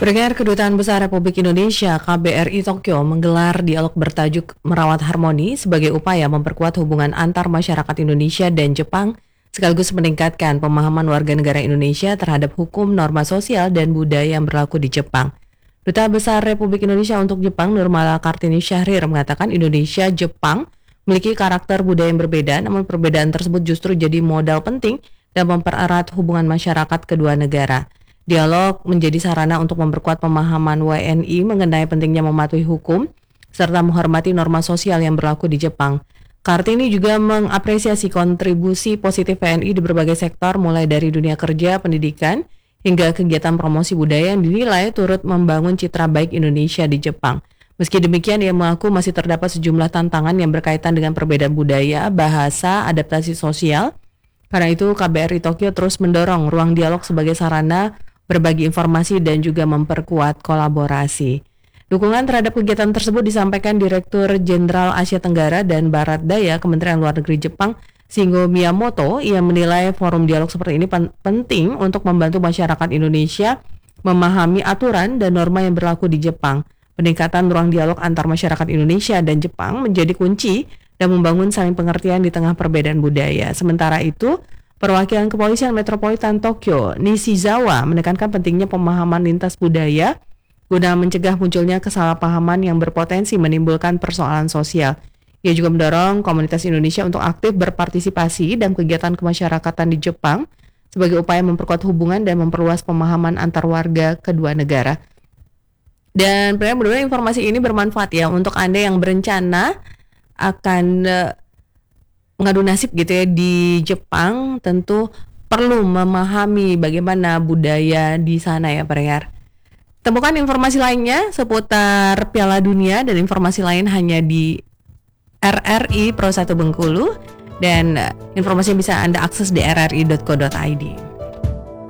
Pendengar, Kedutaan Besar Republik Indonesia (KBRI) Tokyo menggelar dialog bertajuk Merawat Harmoni sebagai upaya memperkuat hubungan antar masyarakat Indonesia dan Jepang, sekaligus meningkatkan pemahaman warga negara Indonesia terhadap hukum, norma sosial, dan budaya yang berlaku di Jepang. Duta Besar Republik Indonesia untuk Jepang, Nurmala Kartini Syahrir, mengatakan Indonesia-Jepang memiliki karakter budaya yang berbeda, namun perbedaan tersebut justru jadi modal penting dalam mempererat hubungan masyarakat kedua negara. Dialog menjadi sarana untuk memperkuat pemahaman WNI mengenai pentingnya mematuhi hukum serta menghormati norma sosial yang berlaku di Jepang. Kartini juga mengapresiasi kontribusi positif WNI di berbagai sektor, mulai dari dunia kerja, pendidikan, hingga kegiatan promosi budaya yang dinilai turut membangun citra baik Indonesia di Jepang. Meski demikian, ia mengaku masih terdapat sejumlah tantangan yang berkaitan dengan perbedaan budaya, bahasa, adaptasi sosial. Karena itu, KBRI Tokyo terus mendorong ruang dialog sebagai sarana berbagi informasi dan juga memperkuat kolaborasi. Dukungan terhadap kegiatan tersebut disampaikan Direktur Jenderal Asia Tenggara dan Barat Daya Kementerian Luar Negeri Jepang, Shingo Miyamoto. Ia menilai forum dialog seperti ini penting untuk membantu masyarakat Indonesia memahami aturan dan norma yang berlaku di Jepang. Peningkatan ruang dialog antar masyarakat Indonesia dan Jepang menjadi kunci dan membangun saling pengertian di tengah perbedaan budaya. Sementara itu, Perwakilan Kepolisian Metropolitan Tokyo, Nishizawa, menekankan pentingnya pemahaman lintas budaya guna mencegah munculnya kesalahpahaman yang berpotensi menimbulkan persoalan sosial. Ia juga mendorong komunitas Indonesia untuk aktif berpartisipasi dalam kegiatan kemasyarakatan di Jepang sebagai upaya memperkuat hubungan dan memperluas pemahaman antar warga kedua negara. Dan mudah-mudahan informasi ini bermanfaat ya untuk Anda yang berencana akan mengadu nasib gitu ya di Jepang. Tentu perlu memahami bagaimana budaya di sana ya pendengar. Temukan informasi lainnya seputar Piala Dunia dan informasi lain hanya di RRI Pro 1 Bengkulu, dan informasi yang bisa Anda akses di rri.co.id.